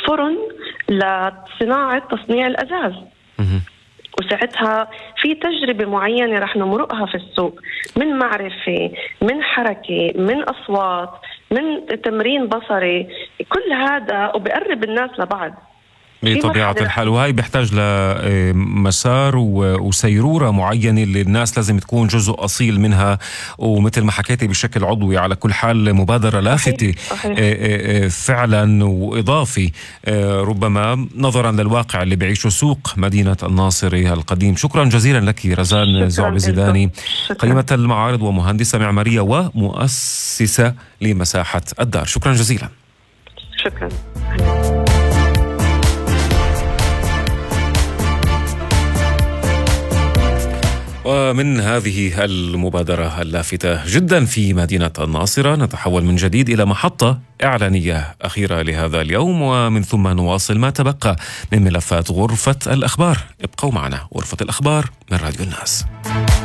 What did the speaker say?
فرن لصناعة تصنيع الأزاز. وساعتها في تجربة معينة رح نمرقها في السوق، من معرفة، من حركة، من أصوات، من تمرين بصري، كل هذا وبقرب الناس لبعض بطبيعة الحال. وهي بيحتاج لمسار وسيرورة معينة اللي الناس لازم تكون جزء أصيل منها، ومثل ما حكيتي بشكل عضوي. على كل حال مبادرة لافتة فعلا وإضافي ربما نظرا للواقع اللي بيعيشه سوق مدينة الناصري القديم. شكرا جزيلا لك رزان زعبي زيداني، قيمة المعارض ومهندسة معمارية ومؤسسة لمساحة الدار. شكرا جزيلا. شكرا. ومن هذه المبادرة اللافتة جدا في مدينة الناصرة نتحول من جديد إلى محطة إعلانية أخيرة لهذا اليوم، ومن ثم نواصل ما تبقى من ملفات غرفة الأخبار. ابقوا معنا، غرفة الأخبار من راديو الناس.